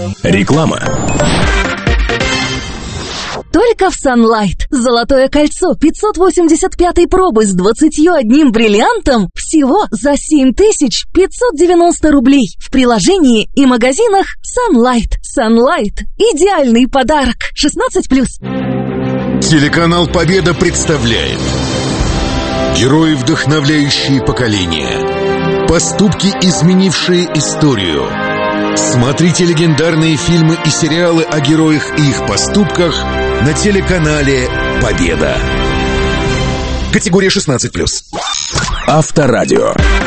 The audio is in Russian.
Реклама. Только в Sunlight. Золотое кольцо 585 пробы с 21 бриллиантом всего за 7590 рублей. В приложении и магазинах Sunlight. Sunlight. Идеальный подарок. 16+. Телеканал «Победа» представляет герои, вдохновляющие поколения. Поступки, изменившие историю. Смотрите легендарные фильмы и сериалы о героях и их поступках на телеканале «Победа». Категория 16+. Авторадио.